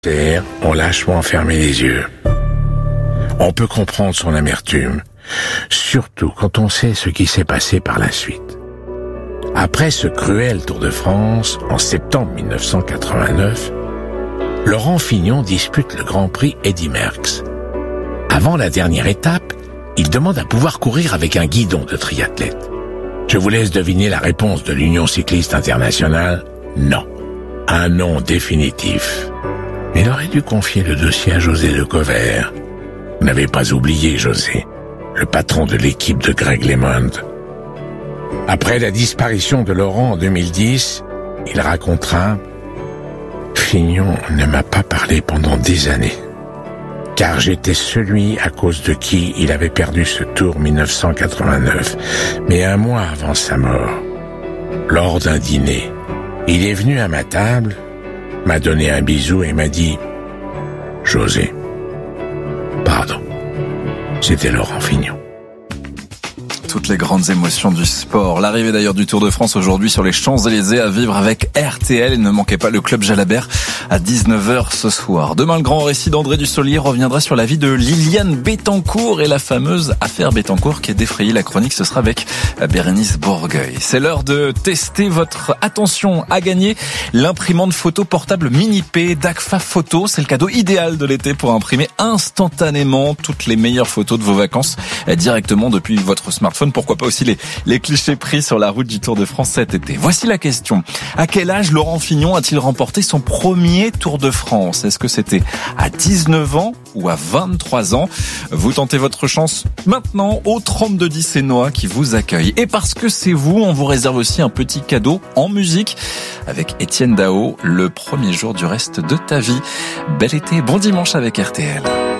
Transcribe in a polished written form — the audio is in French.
ont lâchement fermé les yeux. On peut comprendre son amertume, surtout quand on sait ce qui s'est passé par la suite. Après ce cruel Tour de France, en septembre 1989, Laurent Fignon dispute le Grand Prix Eddy Merckx. Avant la dernière étape, il demande à pouvoir courir avec un guidon de triathlète. Je vous laisse deviner la réponse de l'Union cycliste internationale, non. Un non définitif. Mais il aurait dû confier le dossier à José Le Couvert. Vous n'avez pas oublié José, le patron de l'équipe de Greg LeMond. Après la disparition de Laurent en 2010, il racontera « Fignon ne m'a pas parlé pendant des années, car j'étais celui à cause de qui il avait perdu ce Tour 1989, mais un mois avant sa mort. Lors d'un dîner, il est venu à ma table, m'a donné un bisou et m'a dit « José, pardon, c'était Laurent Fignon. » Toutes les grandes émotions du sport. L'arrivée d'ailleurs du Tour de France aujourd'hui sur les Champs-Élysées à vivre avec RTL. Et ne manquez pas le Club Jalabert à 19h ce soir. Demain, le grand récit d'André Dussolier reviendra sur la vie de Liliane Bettencourt et la fameuse affaire Bettencourt qui a défrayé la chronique. Ce sera avec Bérénice Bourgueil. C'est l'heure de tester votre attention à gagner l'imprimante photo portable Mini-P d'Agfa Photo. C'est le cadeau idéal de l'été pour imprimer instantanément toutes les meilleures photos de vos vacances directement depuis votre smartphone. Pourquoi pas aussi les clichés pris sur la route du Tour de France cet été. Voici la question. À quel âge Laurent Fignon a-t-il remporté son premier Tour de France? Est-ce que c'était à 19 ans ou à 23 ans? Vous tentez votre chance maintenant au 3210 Sénois qui vous accueille. Et parce que c'est vous, on vous réserve aussi un petit cadeau en musique avec Étienne Dao, le premier jour du reste de ta vie. Bel été, bon dimanche avec RTL.